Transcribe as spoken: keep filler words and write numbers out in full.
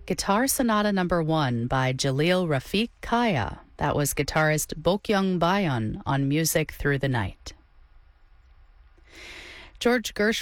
Guitar Sonata Number One by Jalil Rafiq Kaya. That was guitarist Bokyung Bayon on Music Through the Night. George Gershwin